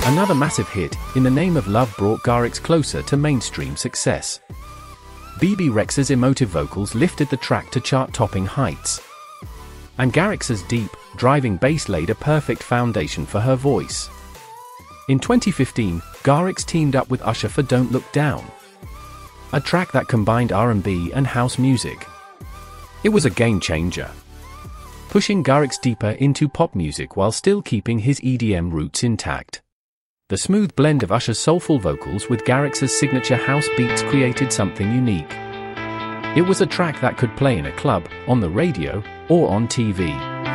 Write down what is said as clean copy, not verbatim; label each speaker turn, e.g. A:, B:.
A: Another massive hit, In the Name of Love, brought Garrix closer to mainstream success. Bebe Rexha's emotive vocals lifted the track to chart-topping heights. And Garrix's deep, driving bass laid a perfect foundation for her voice. In 2015, Garrix teamed up with Usher for Don't Look Down, a track that combined R&B and house music. It was a game-changer, pushing Garrix deeper into pop music while still keeping his EDM roots intact. The smooth blend of Usher's soulful vocals with Garrix's signature house beats created something unique. It was a track that could play in a club, on the radio, or on TV.